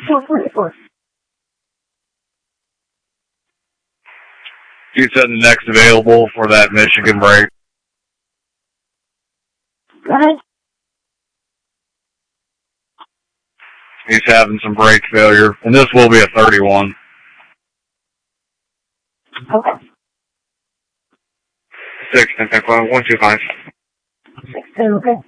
444. You said the next available for that Michigan break. Go ahead. He's having some brake failure, and this will be a 31. Okay. 6, 10, 125. Okay.